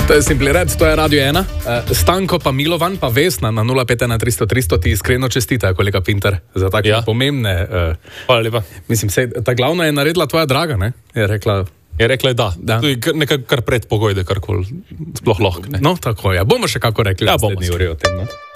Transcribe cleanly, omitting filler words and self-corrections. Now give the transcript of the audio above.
To je Simply Red, to je Radio 1. Stanko pa Milovan pa Vesna na 051 300 300 ti iskreno čestitajo, kolega Pinter, za take pomembne... Hvala lepa. Mislim, ta glavna je naredila tvoja draga, ne? Je rekla da. To je nekaj kar predpogoj, da karkoli sploh lahko. No, tako je. Bomo še kako rekli, bomo. O tem, no?